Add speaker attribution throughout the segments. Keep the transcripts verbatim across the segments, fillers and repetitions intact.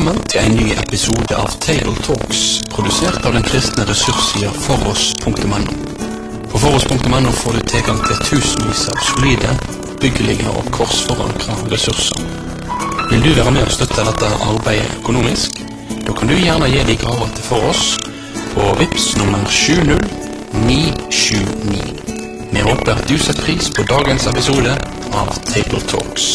Speaker 1: velkommen til en ny episode av Table Talks, produsert av den kristne ressurssida foros punktum no. På foros punktum no får du tilgang til tusenvis av solide, byggelige og korsforankra ressurser. Vil du være med og støtte dette arbeidet økonomisk? Da kan du gjerne gi deg gaver til Foros på Vips nummer sju null ni sju ni. Vi håper at du setter pris på dagens episode av Table Talks.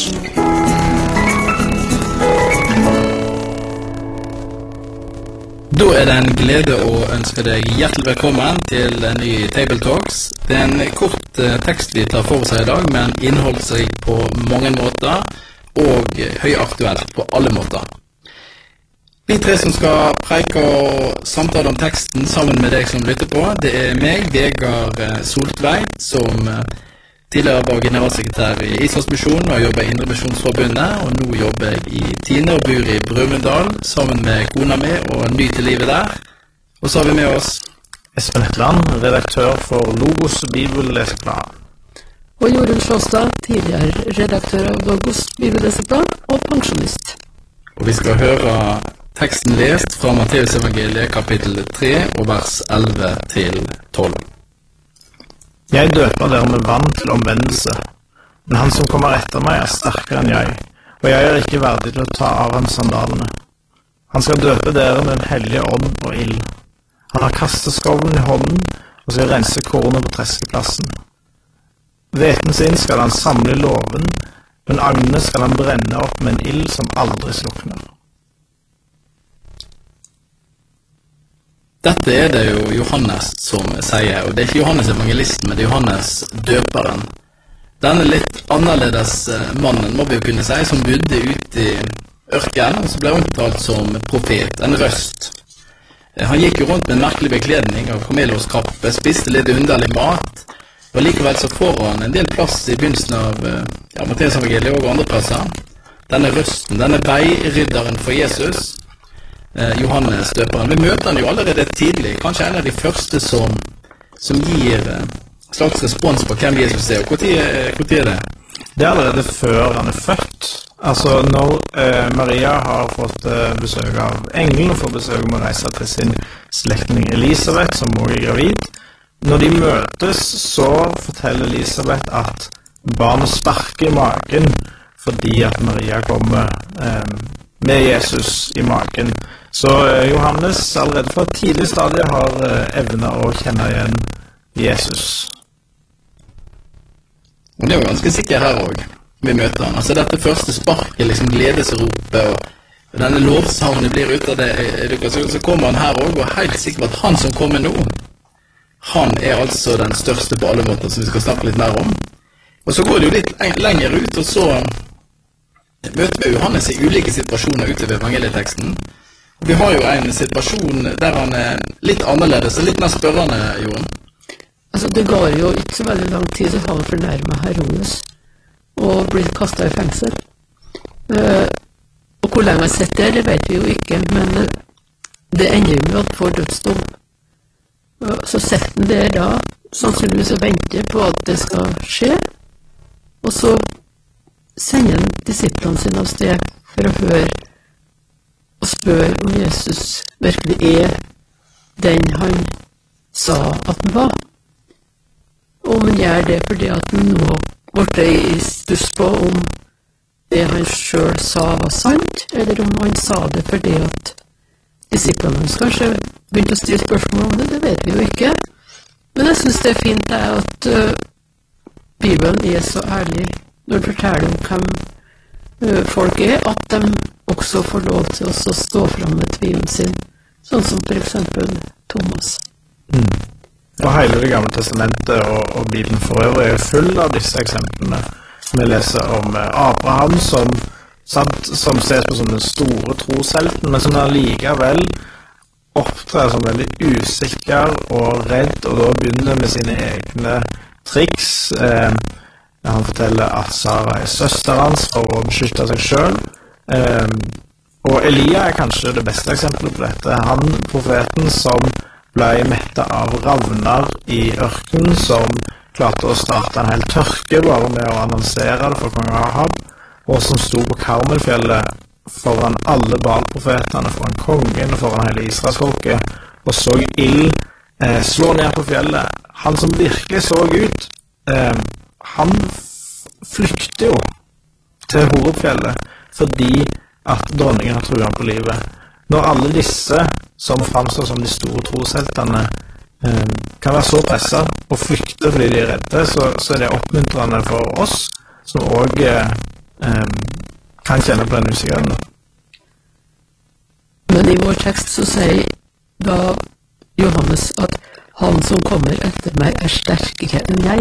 Speaker 2: Da er det en glede å ønske deg hjertelig velkommen til en ny Table Talks. Det er en kort uh, tekst vi tar for seg i dag, men innholdsrik på mange måter og høyaktuelt på alle måter. Vi tre som skal preike og samtale om teksten sammen med deg som lytter på, det er meg, Vegard Soltveit, som uh, tidligere var generalsekretær i Islandsmisjonen og jobber i Indremisjonsforbundet, og nå jobber jeg i Tine og bor i Brumunddal sammen med kona mi og nyter livet der. Og så har vi med oss
Speaker 3: Espen Hetland, redaktør for Logos Bibelleseblad.
Speaker 4: Og Jorunn Sjåstad, tidligere redaktør av Logos Bibelleseblad og pensjonist.
Speaker 2: Og vi skal høre teksten lest fra Matteus evangeliet kapittel tre og vers elleve til tolv.
Speaker 3: Jeg døper dere med vann til omvendelse, men han som kommer etter meg er sterkere enn jeg, og jeg er ikke verdig til å ta av hans sandalene. Han skal døpe dere med den hellige ånd og ild. Han har kasteskovlen i hånden og skal rense kornet på treskeplassen. Hveten sin skal han samle i låven, men agnene skal han brenne opp med en ild som aldri slukner.
Speaker 2: Dette er det jo Johannes som sier, og det er ikke Johannes evangelisten, men det er Johannes døperen. Denne litt annerledes mannen, må vi jo kunne si, som bodde ute i ørken, og som ble omtalt som profet, en røst. Han gikk jo rundt med en merkelig bekledning av kamelhårskappe, spiste litt underlig mat, og likevel så får han en del plass i begynnelsen av ja, Matteus evangeliet og andre plasser. Denne røsten, denne veirydderen for Jesus, Johannes døperen. Vi møter han jo allerede tidlig, kanskje en av de første som, som gir en slags respons på hvem Jesus er. Og hvor tid, hvor tid er det?
Speaker 3: Det er allerede før han er født. Altså når eh, Maria har fått eh, besøk av engelen og får besøk om å reise til sin slektning Elisabeth, som også er gravid. Når de møtes, så forteller Elisabeth at barnet sparker i magen fordi at Maria kommer eh, med Jesus i magen. Så eh, Johannes allerede fra tidlig stadie har eh, evnet å kjenne igjen Jesus.
Speaker 2: Og det er jo ganske sikkert her også, vi møter han. Altså dette første sparket, liksom gledesropet, og denne lovsangen blir ut av det, så, så kommer han her også, og helt sikker på at han som kommer nå, han er altså den største på alle måter, som vi skal snakke litt mer om. Og så går det jo litt lenger ut, og så møter vi Johannes i ulike situasjoner ute ved evangelieteksten. Vi har jo en situasjon der han er litt annerledes, og litt mer spørrende, Jon.
Speaker 4: Altså, det går jo ikke så veldig lang tid til han fornærmet Herodes og blir kastet i fengsel. Uh, og hvor lenge han sitter der, det vet vi jo ikke, men uh, det ender jo med at han får dødsdom. Uh, så sitter han der da, sannsynligvis og venter på at det skal skje, og så sender han disiplene sine av sted for å høre og spør om Jesus virkelig er den han sa at han var. Og om han gjør det fordi at han nå ble i stuss på om det han selv sa var sant, eller om han sa det fordi at disiplene hans kanskje begynte å stille spørsmål om det, det vet vi jo ikke. Men jeg synes det er fint det at uh, Bibelen er så ærlig når du forteller om hvem uh, folk er, at de også får lov til å stå frem med tvilen sin, sånn som for eksempel Thomas.
Speaker 3: Mm. Og hele det gamle testamentet og, og Bibelen for øvrig er full av disse eksemplene. Vi leser om Abraham som, sant, som ses på som den store troshelten, men som allikevel opptrer som veldig usikker og redd, og da begynner med sine egne triks. Eh, han forteller at Sara er søster hans for å beskytte seg selv. Um, og Elia er kanskje det beste eksempelet på dette. Han, profeten som ble mettet av ravner i ørkenen, som klarte å starte en hel tørke bare med å annonsere det for kong Ahab, og som sto på Karmelfjellet foran alle Baal-profetene, foran kongen og foran hele Israelsfolket, og så ild eh, slå ned på fjellet. Han som virkelig så ut, eh, han flykter jo til Horeb-fjellet fordi at dronningen har truet på livet. Når alle disse som fremstår som de store trosheltene eh, kan være så presset og flykte fordi de er redde, så, så er det oppmuntrende for oss som også eh, kan kjenne på den usikkerheten.
Speaker 4: Men i vår tekst så sier da Johannes at han som kommer etter meg er sterkere enn jeg.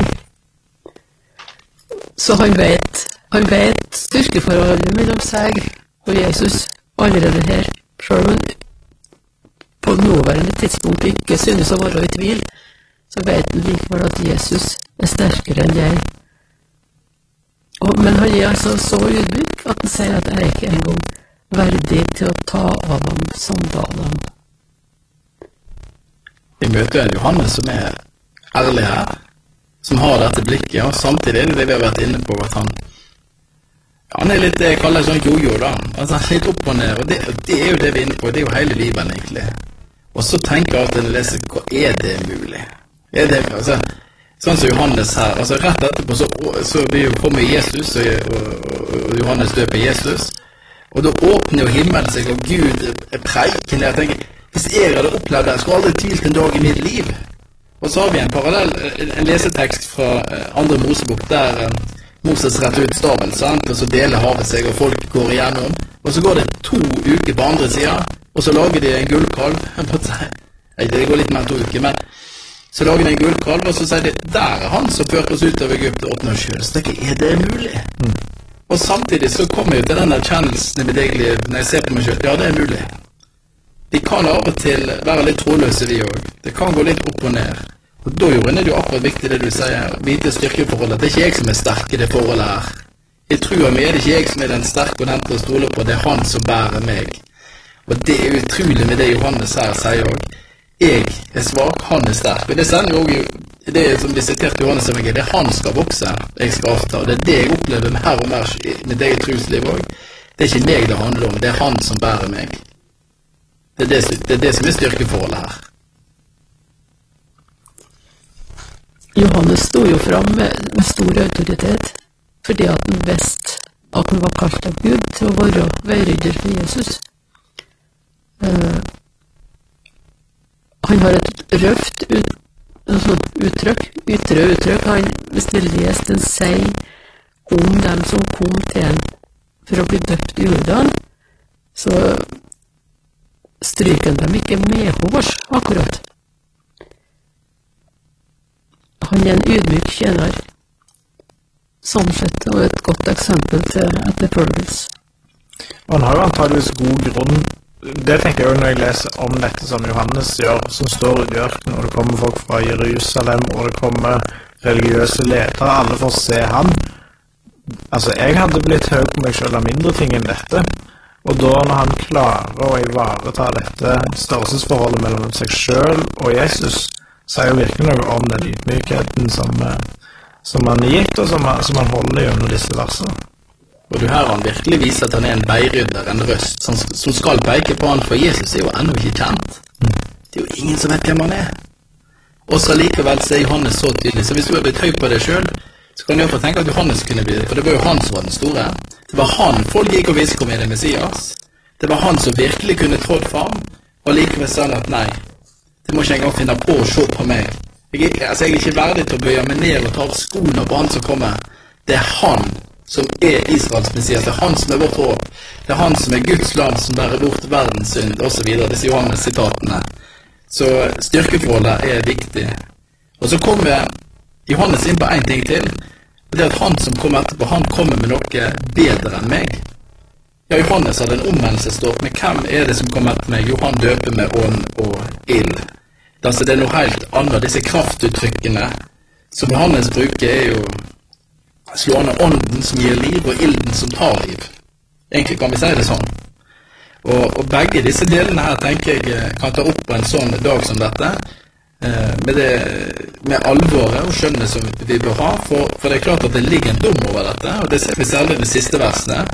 Speaker 4: Så han vet, han vet styrkeforholdet mellom seg og Jesus allerede her, selv om han på nåværende tidspunkt ikke synes å være i tvil, så vet han likevel at Jesus er sterkere enn jeg. Og, men han er altså så ydmyk at han sier at jeg er ikke engang verdig til å ta av ham sandalene.
Speaker 2: Vi møter en Johannes som er ærlig her, som har dette blikket, og samtidig er det det vi har vært inne på, at han, han er litt det jeg kaller sånn jojo da, altså han er litt opp og ned, og det, det er jo det vi er inne på, det er jo hele livet egentlig. Og så tenker jeg at når jeg leser, hva er det mulig? Er det, altså, sånn som Johannes her, altså rett etterpå så, så vil jo komme Jesus, og, og, og Johannes døper Jesus, og da åpner jo himmelen seg, og Gud er preiken, jeg tenker, hvis jeg hadde opplevd det, jeg skulle aldri tvilt en dag i mitt liv. Og så har vi en parallell, en lesetekst fra andre Mosebok, der Moses retter ut staven, sant? Og så deler havet seg, og folk går igjennom. Og så går det to uker på andre siden, og så lager de en gullkalv. Det går litt mer enn to uker, men så lager de en gullkalv, og så sier de, der er han som førte oss ut av Egypt og åpner oss selv. Så tenker jeg, er det mulig? Mm. Og samtidig så kommer jeg til den erkjennelsen i mitt egentlig, når jeg ser på meg selv, ja, det er mulig. De kan av og til være litt trådløse vi også. Det kan gå litt opp og ned. Og da er det jo akkurat viktig det du sier, vite styrkeforholdet. Det er ikke jeg som er sterk i det forholdet her. Jeg tror meg, det er ikke jeg som er den sterke og den til å stole på, det er han som bærer meg. Og det er utrolig med det Johannes her sier også. Jeg er svak, han er sterk. Og det sender jo også, det som blir sitert i Johannes evangeliet, det er han skal vokse, jeg skal avta. Og det er det jeg opplever med her og mer med det i trosliv også. Det er ikke meg det handler om, det er han som bærer meg. Det er det, det er det som er styrkeforholdet her.
Speaker 4: Johannes stod jo fram med, med stor autoritet, fordi at han visste at han var kalt av Gud til å være veirydder for Jesus. Uh, han har et røft ut, altså uttrykk, ytre uttrykk. Han, hvis det lest en seg om dem som kom til han for å bli døpt i Jordan, så stryker dem ikke med hårs, akkurat. Han er en ydmyk tjener, sånn sett, og et godt eksempel til etterfølgelse.
Speaker 3: Han har jo antageligvis god grunn. Det tenker jeg jo når jeg leser om dette som Johannes gjør, som står ute i ørkenen, og det kommer folk fra Jerusalem, og det kommer religiøse ledere, alle får se han. Altså, jeg hadde blitt høy på meg selv av mindre ting enn dette. Og da når han klarer å ivareta dette størrelsesforholdet mellom seg selv og Jesus, sier jo virkelig noe om den ydmykheten som, som han gitt, og som, som han holder gjennom disse versene.
Speaker 2: Og du her han virkelig viser at han er en veirydder, en røst, som, som skal peke på han, for Jesus er jo ennå ikke kjent. Mm. Det er jo ingen som vet hvem han er. Og så likevel så er Johannes så tydelig, så hvis du har blitt høy på det selv, så kan du i hvert fall tenke at Johannes kunne bli det, for det var jo han som var den store. Det var han folk gikk og visste kom i det Messias. Det var han som virkelig kunne trådt fram, og likevel sa han at nei, det må ikke engang finne på å se på meg. Jeg, altså, jeg er ikke verdig til å bøye meg ned og ta av skoene på han som kommer. Det er han som er Israels Messias, det er han som er vårt håp. Det er han som er Guds land som bærer bort verdens synd, og så videre, disse Johannes sitatene. Så styrkeforholdet er viktig. Og så kommer Johannes inn på en ting til, og det er at han som kommer etterpå, han kommer med noe bedre enn meg. Ja, Johannes hadde en omvendelsesdåp, men hvem er det som kommer etter meg? Jo, han døper med ånd og ild. Altså, det er noe helt annet. Disse kraftuttrykkene som Johannes bruker er jo slående ånden som gir liv, og ilden som tar liv. Egentlig kan vi si det sånn. Og, og begge disse delene her tenker jeg kan ta opp på en sånn dag som dette, med, det, med alvoret og skjønnet som vi bør ha, for, for det er klart at det ligger en dom over dette, og det ser vi særlig i de siste versene.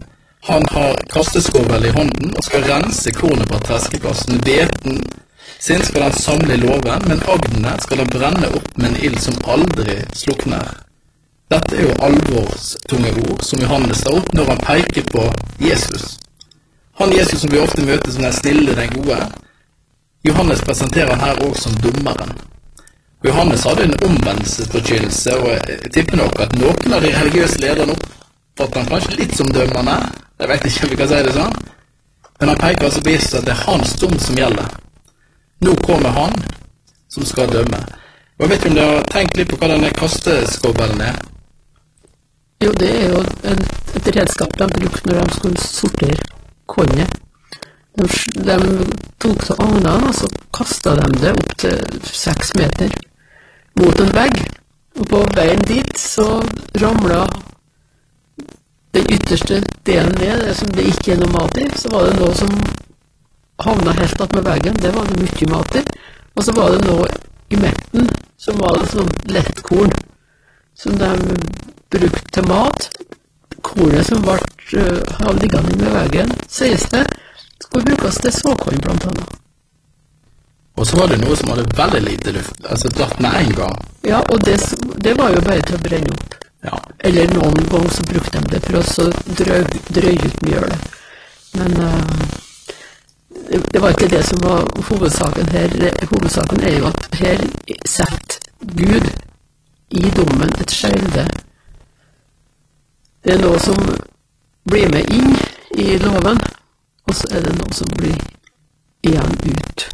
Speaker 2: Han har kasteskåvel i hånden og skal rense kornet på treskeplassen. Hveten sin skal han samle i låven, men agnene skal han brenne opp med en ild som aldri slukner. Dette er jo alvorstunge ord som Johannes tar opp når han peker på Jesus. Han Jesus som vi ofte møter som den snille, den gode. Johannes presenterer han her også som dommeren. Og Johannes hadde en omvendelsesforkynnelse, og jeg tipper nok at noen av de religiøse lederne oppfatter han kanskje litt som dømmerne. Jeg vet ikke om vi kan si det sånn. Men han peker altså på Jesus at det er hans dom som gjelder. Nå kommer han som skal dømme. Og jeg vet ikke om dere har tenkt litt på hva denne kasteskåbelen er?
Speaker 4: Jo, det er jo en, et redskap de brukte når de skulle sortere kornet. De, de tok så agnene, og så kastet de det opp til seks meter mot en vegg. Og på veien dit så ramlet den ytterste delen ned, det som det ikke er noe mat i. Så var det noe som havnet helt opp med veggen, det var det mye mat i. Og så var det noe i midten som var det sånn lettkorn, som de brukte til mat. Kornet som ble uh, liggende med veggen, sies det, skulle brukes til såkorn blant annet.
Speaker 2: Og så var det noe som hadde veldig lite luft, altså datt med en gang.
Speaker 4: Ja, og det, det var jo bare til å brenne opp.
Speaker 2: Ja.
Speaker 4: Eller noen gang så brukte de det for å drøye, drøye ut mjølet. Men uh, det, det var ikke det som var hovedsaken her. Hovedsaken er jo at her setter Gud i dommen et skjelde. Det er noe som blir med inn i loven, og så er det noe som blir igjen ut.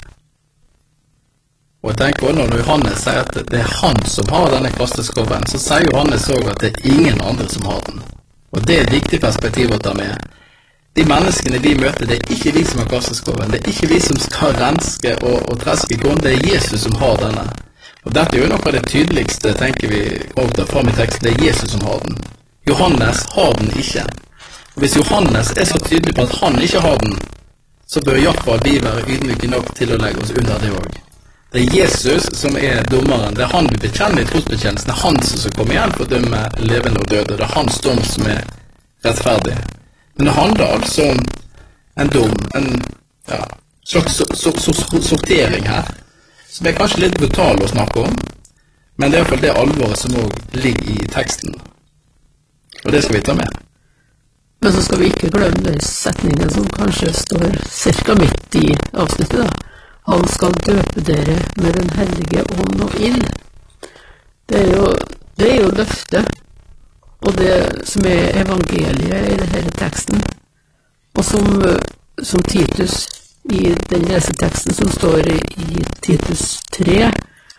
Speaker 2: Og jeg tenker også når Johannes sier at det er han som har denne kasteskåben, så sier Johannes også at det er ingen andre som har den. Og det er et viktig perspektiv å ta med. De menneskene vi møter, det er ikke vi som har kasteskåben, det er ikke vi som skal renske og, og treske korn, det er Jesus som har denne. Og dette er jo noe av det tydeligste, tenker vi, å ta fram i teksten, det er Jesus som har den. Johannes har den ikke. Og hvis Johannes er så tydelig på at han ikke har den, så bør i hvert fall vi være ydmyke nok til å legge oss under det også. Det er Jesus som er dommeren, det er han vi bekjenner i trosbekjennelsen, det er han som skal komme igjen for å dømme levende og døde, det er hans dom som er rettferdig. Men det handler altså om en dom, en ja, slags so, so, so, so, sortering her, som er kanskje litt brutal å snakke om, men det er i hvert fall det alvoret som også ligger i teksten. Og det skal vi ta med.
Speaker 4: Men så skal vi ikke glemme den setningen som kanskje står cirka midt i avsnittet da. Han skal døpe dere med den hellige ånd og ild. Det er jo, det er jo løftet, og det som er evangeliet i denne teksten, og som, som Titus i den leseteksten som står i, i Titus tre,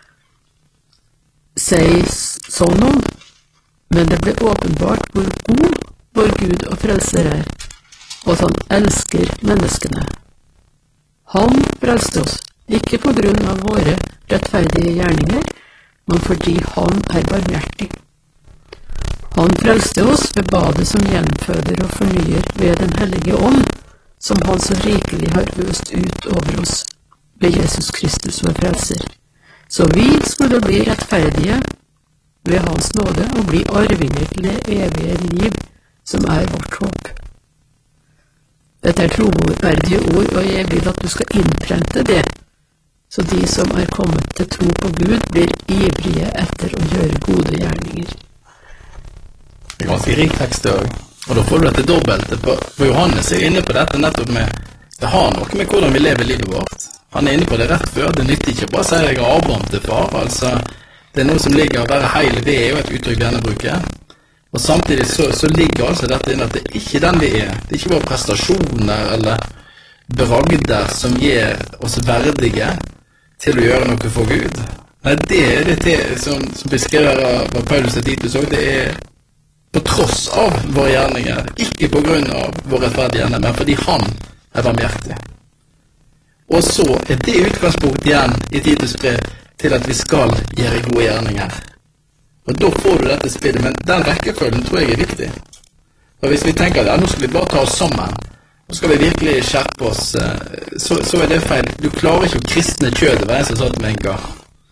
Speaker 4: sier sånn om, men det ble åpenbart hvor god vår Gud og frelser er, og at han elsker menneskene. Han frelste oss, ikke på grunn av våre rettferdige gjerninger, men fordi han er barmhjertig. Han frelste oss ved badet som gjenføder og fornyer ved den hellige ånd, som han så rikelig har øst ut over oss ved Jesus Kristus vår frelser. Så vi skulle bli rettferdige ved hans nåde og bli arvinger til det evige liv, som er vårt håp. Dette er troverdige ord, og jeg vil at du skal innprente det, så de som er kommet til tro på Gud blir ivrige etter å gjøre gode gjerninger.
Speaker 2: Det er ganske rik tekst også, og da får du dette dobbelte, for Johannes er inne på dette nettopp med, det har noe med hvordan vi lever livet vårt. Han er inne på det rett før, det nytter ikke bare å si jeg har Abraham til far, altså det er noe som ligger å være heil ved, og et uttrykk denne bruker. Og samtidig så, så ligger altså dette inn at det er ikke den vi er. Det er ikke våre prestasjoner eller bragder som gir oss verdige til å gjøre noe for Gud. Nei, det er det til, som, som beskriver av Paulus og Titus også, det er på tross av våre gjerninger, ikke på grunn av våre rettferdige gjerninger, men fordi han er barmhjertig. Og så er det utgangspunkt igjen i Titus brev til at vi skal gjøre gode gjerninger. Og da får du dette spillet, men den rekkefølgen tror jeg er viktig. Og hvis vi tenker, ja, nå skal vi bare ta oss sammen, nå skal vi virkelig skjerpe oss, så, så er det feil. Du klarer ikke å kristne kjødet, hva jeg som sa til meg en gang.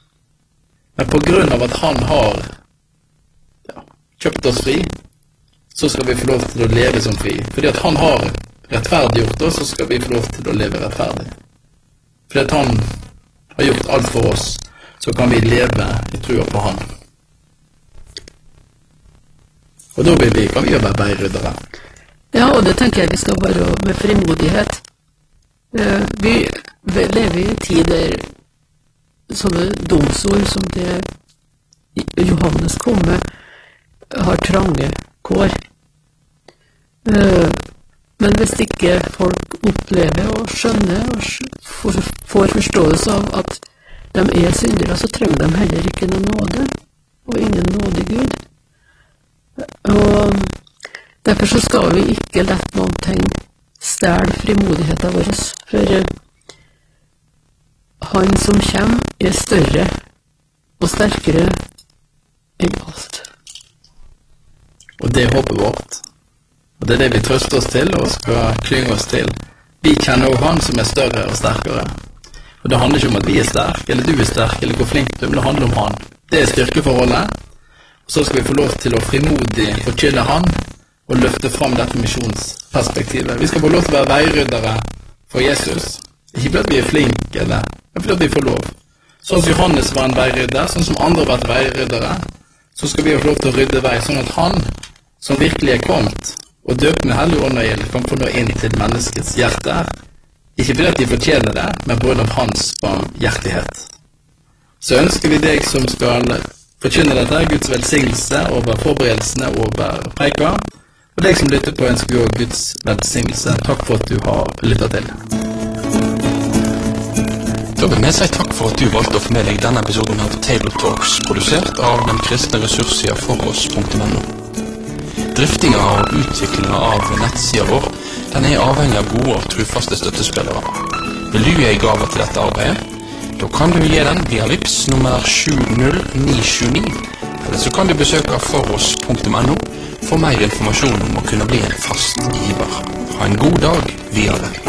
Speaker 2: Men på grunn av at han har ja, kjøpt oss fri, så skal vi få lov til å leve som fri. Fordi at han har rettferdiggjort oss, så skal vi få lov til å leve rettferdig. Fordi at han har gjort alt for oss, så kan vi leve i trua på han. Og da vil vi, kan vi jo være veiryddere.
Speaker 4: Ja, og det tenker jeg vi skal være med frimodighet. Eh, vi lever i en tid der sånne domsord som det Johannes kom med, har trange kår. Eh, men hvis ikke folk opplever og skjønner og får forståelse av at de er syndere, så trenger de heller ikke noen nåde, og ingen nåde Gud. Og derfor så skal vi ikke lette noen ting stjele frimodigheten vår, for han som kommer er større og sterkere enn alt.
Speaker 2: Og det er håpet vårt. Og det er det vi trøster oss til og skal klynge oss til. Vi kjenner også han som er større og sterkere. Og det handler ikke om at vi er sterk, eller du er sterk, eller hvor flink du er, men det handler om han. Det er styrkeforholdet. Og så skal vi få lov til å frimodig forkynne han, og løfte fram dette misjonsperspektivet. Vi skal få lov til å være veiryddere for Jesus. Ikke fordi vi er flinke, eller, men fordi vi får lov. Sånn som Johannes var en veirydder, sånn som andre har vært veiryddere, så skal vi få lov til å rydde vei, sånn at han, som virkelig er kommet, og døpt med hellig ånd og ild, kan få nå inn til menneskets hjerte. Ikke fordi at de fortjener det, men på grunn av hans barmhjertighet. Så ønsker vi deg som skal forkynne dette, Guds velsignelse over forberedelsene over preika. Og deg som lytter på, ønsker vi også Guds velsignelse. Takk for at du har lyttet til.
Speaker 1: Da vil vi si takk for at du valgte å få med deg denne episoden av Table Talks, produsert av den kristne ressurssida foros punktum no. Driftinga og utviklinga av nettsida vår, den er avhengig av gode og trufaste støttespillere. Vil du gi gave til dette arbeidet? Da kan du gi den via Vips nummer sju null ni sju ni, eller så kan du besøke foros punktum no for mer informasjon om å kunne bli en fast giver. Ha en god dag videre.